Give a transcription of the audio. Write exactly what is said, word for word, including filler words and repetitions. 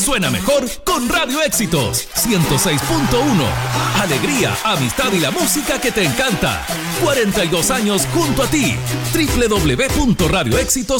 Suena mejor con Radio Éxitos ciento seis punto uno. Alegría, amistad y la música que te encanta. cuarenta y dos años junto a ti. doble u doble u doble u punto radio éxitos